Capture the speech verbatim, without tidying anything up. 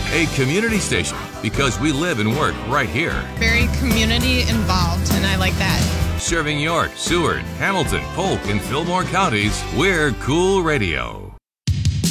a community station because we live and work right here. Very community involved, and I like that. Serving York, Seward, Hamilton, Polk, and Fillmore counties, we're Cool Radio.